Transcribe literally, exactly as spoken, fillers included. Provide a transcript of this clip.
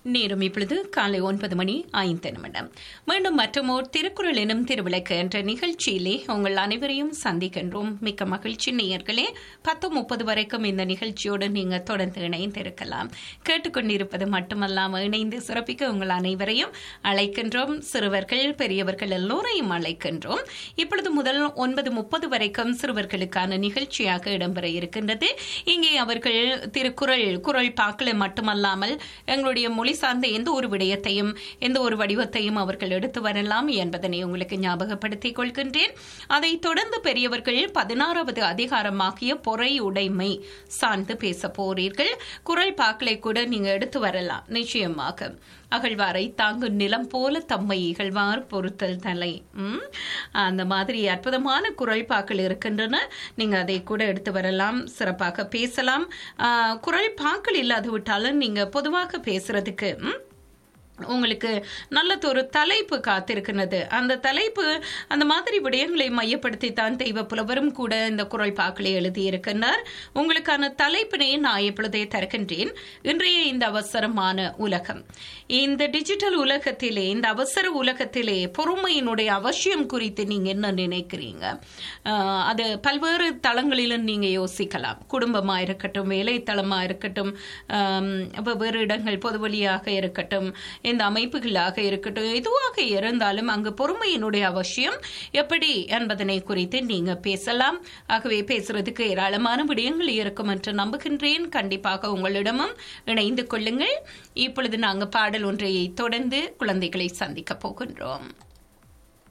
நேரம் இப்பொழுது காலை ஒன்பது மணி ஐந்து நிமிடம். மீண்டும் மற்றமோர் திருக்குறள் எனும் திருவிளக்கு என்ற நிகழ்ச்சியிலே உங்கள் அனைவரையும் சந்திக்கின்றோம். மிக்க மகிழ்ச்சி நேயர்களே. பத்து முப்பது வரைக்கும் இந்த நிகழ்ச்சியோடு நீங்க தொடர்ந்து இணைந்திருக்கலாம். கேட்டுக்கொண்டிருப்பது மட்டுமல்லாமல் இணைந்து சிறப்பிக்க உங்கள் அனைவரையும் அழைக்கின்றோம். சிறுவர்கள் பெரியவர்கள் எல்லோரையும் அழைக்கின்றோம். இப்பொழுது முதல் ஒன்பது முப்பது வரைக்கும் சிறுவர்களுக்கான நிகழ்ச்சியாக இடம்பெற இருக்கின்றது. இங்கே அவர்கள் திருக்குறள் குறள் பாக்களை மட்டுமல்லாமல் எங்களுடைய மொழி சார்ந்த எந்த ஒரு விடயத்தையும் எந்த ஒரு வடிவத்தையும் அவர்கள் எடுத்து வரலாம் என்பதனை உங்களுக்கு ஞாபகப்படுத்திக் கொள்கின்றேன். அதைத் தொடர்ந்து பெரியவர்கள் பதினாறாவது அதிகாரமாகிய பொறை உடைமை சார்ந்து பேச போறீர்கள். குறள் பாக்களை கூட நீங்க எடுத்து வரலாம். நிச்சயமாக அகழ்வாரை தாங்கும் நிலம் போல தம்மை இகழ்வார் பொறுத்தல் தலை, அந்த மாதிரி அற்புதமான குறள் பாக்கள் இருக்கின்றன. நீங்க அதை கூட எடுத்து வரலாம், சிறப்பாக பேசலாம். குறள் பாக்கள் இல்லாது விட்டாலும் நீங்க பொதுவாக பேசுறதுக்கு உங்களுக்கு நல்லதொரு தலைப்பு காத்திருக்கிறது. அந்த தலைப்பு அந்த மாதிரி விடயங்களை மையப்படுத்தித்தான் தெய்வ புலவரும் கூட இந்த குறள் பாக்களை எழுதியிருக்கின்றார். உங்களுக்கான தலைப்பினை நான் எப்பொழுதே தருகின்றேன். இன்றைய இந்த அவசரமான உலகம், இந்த டிஜிட்டல் உலகத்திலே, இந்த அவசர உலகத்திலே பொறுமையினுடைய அவசியம் குறித்து நீங்க என்ன நினைக்கிறீங்க? அது பல்வேறு தளங்களிலும் நீங்க யோசிக்கலாம். குடும்பமா இருக்கட்டும், வேலை தளமா இருக்கட்டும், வெவ்வேறு இடங்கள் பொதுவழியாக இருக்கட்டும், இந்த அமைப்புகளாக இருக்கட்டும், எதுவாக இருந்தாலும் அங்கு பொறுமையினுடைய அவசியம் எப்படி என்பதனை குறித்து நீங்க பேசலாம். ஆகவே பேசுறதுக்கு ஏராளமான விடயங்கள் இருக்கும் என்று நம்புகின்றேன். கண்டிப்பாக உங்களிடமும் இணைந்து கொள்ளுங்கள். இப்பொழுது நாங்கள் பாடல் ஒன்றையை தொடர்ந்து குழந்தைகளை சந்திக்க போகின்றோம்.